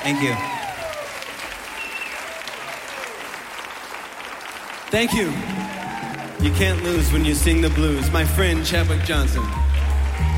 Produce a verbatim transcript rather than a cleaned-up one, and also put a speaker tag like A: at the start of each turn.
A: Thank you. Thank you. You can't lose when you sing the blues. My friend Chadwick Johnson.